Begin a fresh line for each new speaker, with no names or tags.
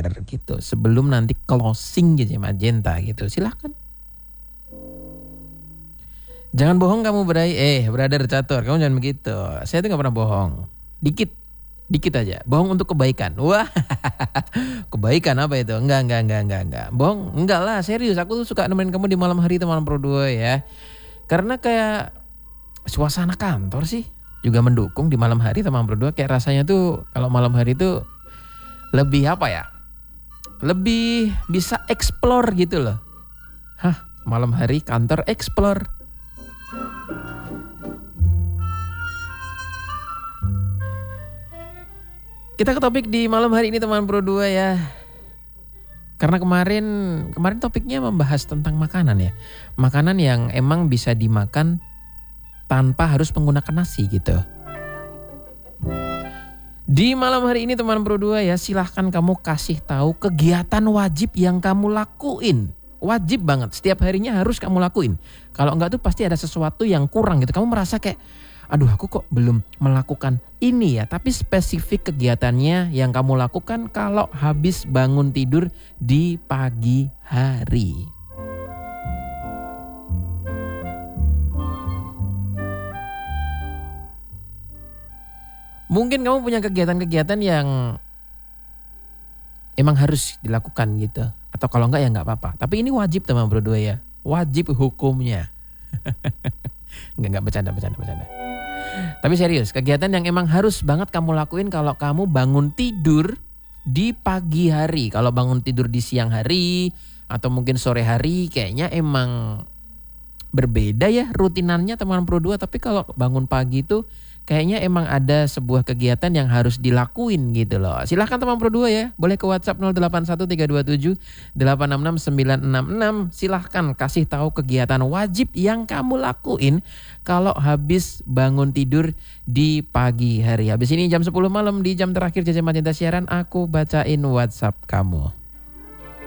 share gitu sebelum nanti closing JJ Magenta gitu. Silahkan. Jangan bohong kamu brother catur, kamu jangan begitu. Saya tuh gak pernah bohong. Dikit aja. Bohong untuk kebaikan. Wah, kebaikan apa itu? Enggak. Bohong, enggak lah, serius. Aku tuh suka nemenin kamu di malam hari itu, malam Pro 2 ya. Karena kayak suasana kantor sih juga mendukung di malam hari sama Pro 2. Kayak rasanya tuh kalau malam hari tuh lebih apa ya? Lebih bisa explore gitu loh. Malam hari kantor explore. Kita ke topik di malam hari ini teman Pro 2 ya. Karena kemarin topiknya membahas tentang makanan ya. Makanan yang emang bisa dimakan tanpa harus menggunakan nasi gitu. Di malam hari ini teman Pro 2 ya, silahkan kamu kasih tahu kegiatan wajib yang kamu lakuin. Wajib banget, setiap harinya harus kamu lakuin. Kalau enggak tuh pasti ada sesuatu yang kurang gitu. Kamu merasa kayak, aduh aku kok belum melakukan ini ya. Tapi spesifik kegiatannya yang kamu lakukan kalau habis bangun tidur di pagi hari. Mungkin kamu punya kegiatan-kegiatan yang emang harus dilakukan gitu. Atau kalau enggak ya enggak apa-apa. Tapi ini wajib teman Pro 2 ya. Wajib hukumnya. Enggak bercanda. Tapi serius, kegiatan yang emang harus banget kamu lakuin kalau kamu bangun tidur di pagi hari. Kalau bangun tidur di siang hari atau mungkin sore hari kayaknya emang berbeda ya rutinannya teman Pro 2. Tapi kalau bangun pagi itu kayaknya emang ada sebuah kegiatan yang harus dilakuin gitu loh. Silahkan teman Pro 2 ya. Boleh ke WhatsApp 081327866966. Silahkan kasih tahu kegiatan wajib yang kamu lakuin kalau habis bangun tidur di pagi hari. Habis ini jam 10 malam di jam terakhir JJ Magenta siaran, aku bacain WhatsApp kamu.